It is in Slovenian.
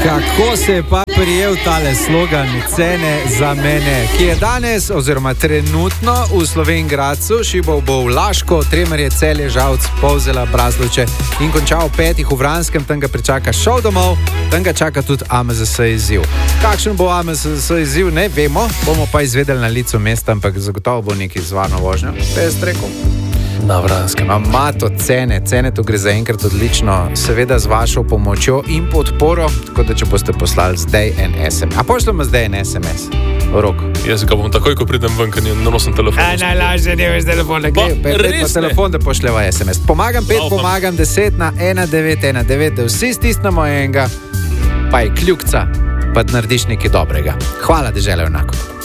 Kako se je pa prijel tale slogan Cene za mene, ki je danes oziroma trenutno v Slovenj Gradcu, šibal bo v Laško, Tremerje, Celje, Žalc, Polzela, Braslovče in končal v Petih v Vranskem, tam ga pričaka šov domov, tam ga čaka tudi AMZS izziv. Kakšen bo AMZS izziv, ne vemo, bomo pa izvedeli na licu mesta, ampak zagotovo bo neki z varno vožnjo. Pes rekel. Na Vranskem. Ima to cene to gre zaenkrat odlično, seveda z vašo pomočjo in podporo, tako da če boste poslali zdaj en SMS. A pošljamo zdaj en SMS? Rok. Jaz ga bom takoj, ko pridem ven, ker ne nosim telefona. Najlažje ne veš telefona. Pet pa telefon, da pošljeva SMS. Pomagam 5, pomagam 10 na 1919, da vsi stisnemo enega, pa je kljukca, pa narediš nekaj dobrega. Hvala, Dežela junakov.